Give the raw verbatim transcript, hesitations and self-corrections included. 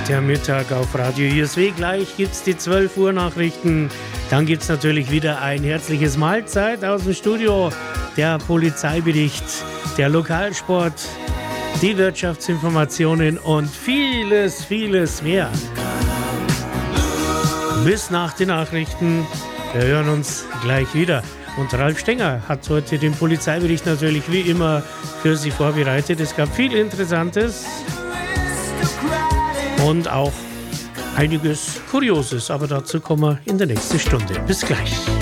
Der Mittag auf Radio I S W. Gleich gibt es die zwölf Uhr Nachrichten. Dann gibt es natürlich wieder ein herzliches Mahlzeit aus dem Studio. Der Polizeibericht, der Lokalsport, die Wirtschaftsinformationen und vieles, vieles mehr. Bis nach den Nachrichten. Wir hören uns gleich wieder. Und Ralf Stenger hat heute den Polizeibericht natürlich wie immer für Sie vorbereitet. Es gab viel Interessantes. Und auch einiges Kurioses, aber dazu kommen wir in der nächsten Stunde. Bis gleich.